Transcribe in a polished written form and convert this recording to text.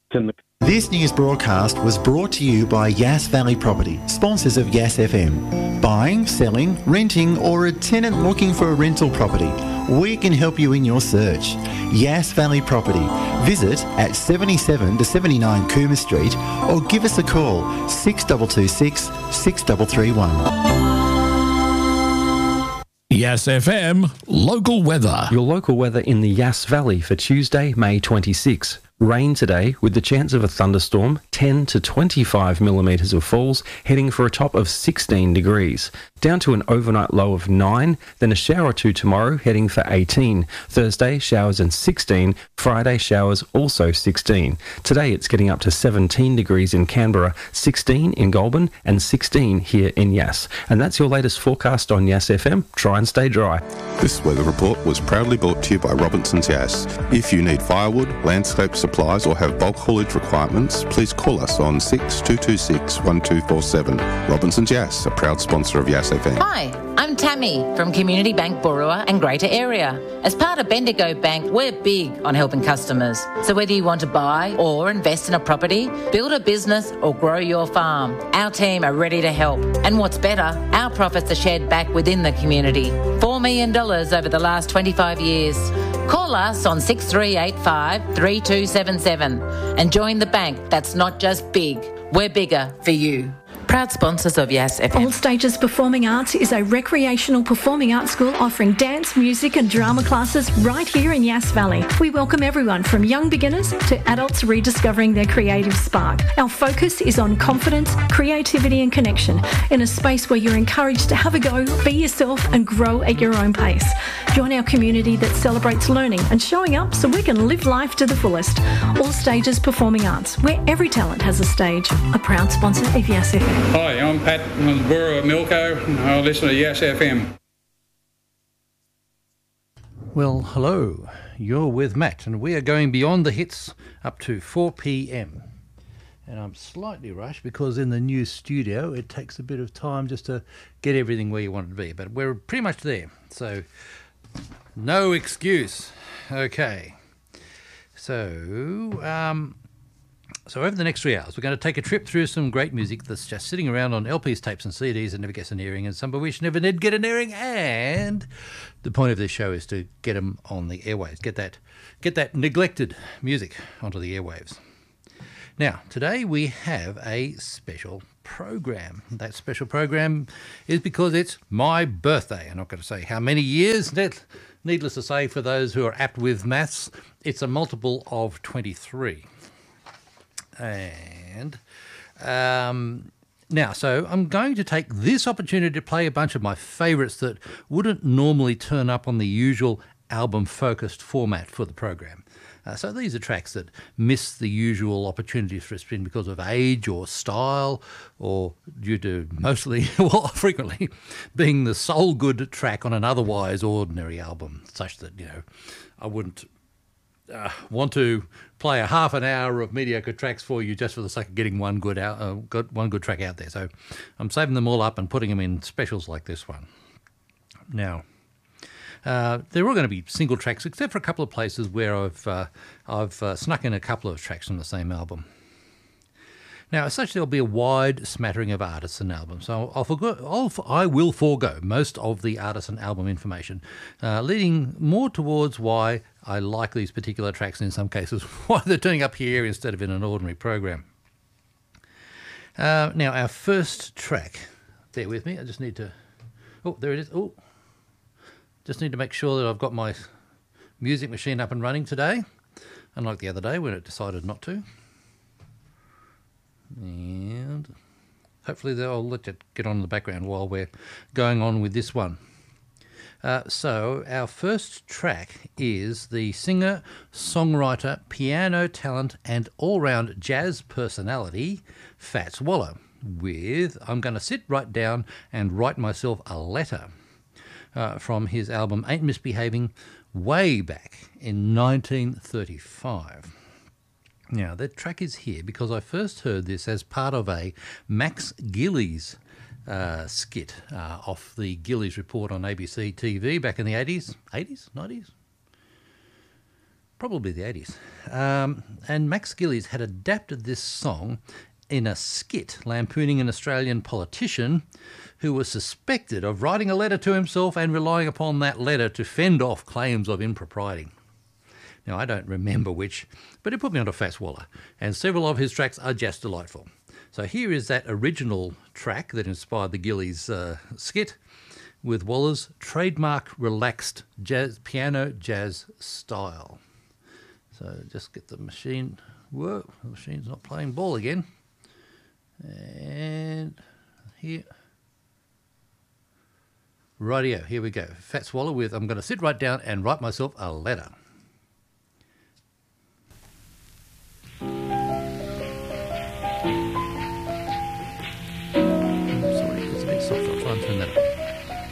This news broadcast was brought to you by Yass Valley Property, sponsors of Yass FM. Buying, selling, renting, or a tenant looking for a rental property, we can help you in your search. Yass Valley Property. Visit at 77 to 79 Coomer Street or give us a call 6226 6331. Yass FM local weather. Your local weather in the Yass Valley for Tuesday, May 26. Rain today with the chance of a thunderstorm, 10 to 25 millimetres of falls, heading for a top of 16 degrees. Down to an overnight low of 9, then a shower or two tomorrow, heading for 18. Thursday, showers and 16. Friday, showers also 16. Today, it's getting up to 17 degrees in Canberra, 16 in Goulburn, and 16 here in Yass. And that's your latest forecast on Yass FM. Try and stay dry. This weather report was proudly brought to you by Robinson's Yass. If you need firewood, landscape supplies or have bulk haulage requirements, please call us on 6226 1247. Robinson's Yass, a proud sponsor of Yass FM. Hi, I'm Tammy from Community Bank Boorowa and Greater Area. As part of Bendigo Bank, we're big on helping customers. So whether you want to buy or invest in a property, build a business or grow your farm, our team are ready to help. And what's better, our profits are shared back within the community. $4 million over the last 25 years. Call us on 6385 3277 and join the bank that's not just big, we're bigger for you. Proud sponsors of Yass FM. All Stages Performing Arts is a recreational performing arts school offering dance, music and drama classes right here in Yass Valley. We welcome everyone from young beginners to adults rediscovering their creative spark. Our focus is on confidence, creativity and connection in a space where you're encouraged to have a go, be yourself and grow at your own pace. Join our community that celebrates learning and showing up so we can live life to the fullest. All Stages Performing Arts, where every talent has a stage. A proud sponsor of Yass FM. Hi, I'm Pat from the Borough of Milko and I listen to Yass FM. Well, hello. You're with Matt and we are going beyond the hits up to 4 p.m. And I'm slightly rushed because in the new studio it takes a bit of time just to get everything where you want it to be. But we're pretty much there, so no excuse. Okay. So over the next 3 hours, we're going to take a trip through some great music that's just sitting around on LPs, tapes and CDs and never gets an airing, and some of which never did get an airing. And the point of this show is to get them on the airwaves, get that neglected music onto the airwaves. Now, today we have a special program. That special program is because it's my birthday. I'm not going to say how many years. Needless to say, for those who are apt with maths, it's a multiple of 23. And now, so I'm going to take this opportunity to play a bunch of my favourites that wouldn't normally turn up on the usual album-focused format for the program. So these are tracks that miss the usual opportunities for a spin because of age or style or due to mostly, well, frequently, being the sole good track on an otherwise ordinary album, such that, I wouldn't want to play a half an hour of mediocre tracks for you just for the sake of getting one good track out there. So I'm saving them all up and putting them in specials like this one. Now, they're all going to be single tracks, except for a couple of places where I've snuck in a couple of tracks from the same album. Now, as such, there'll be a wide smattering of artists and albums, so I will forego most of the artist and album information, leading more towards why I like these particular tracks, and in some cases, why they're turning up here instead of in an ordinary program. Now, our first track, bear with me, I just need to... Oh, there it is. Oh, just need to make sure that I've got my music machine up and running today, unlike the other day when it decided not to. And hopefully I'll let it get on in the background while we're going on with this one. So our first track is the singer, songwriter, piano talent and all-round jazz personality, Fats Waller, with I'm Gonna Sit Right Down and Write Myself a Letter, from his album Ain't Misbehaving, way back in 1935. Now, that track is here because I first heard this as part of a Max Gillies skit off the Gillies Report on ABC TV back in the 80s? 80s? 90s? probably the 80s. And Max Gillies had adapted this song in a skit lampooning an Australian politician who was suspected of writing a letter to himself and relying upon that letter to fend off claims of impropriety. Now, I don't remember which, but it put me onto Fats Waller, and several of his tracks are just delightful. So here is that original track that inspired the Gillies skit with Waller's trademark relaxed piano jazz style. So just get the machine. Whoa, the machine's not playing ball again. And here. Rightio, here we go. Fats Waller with I'm going to sit right down and write myself a letter.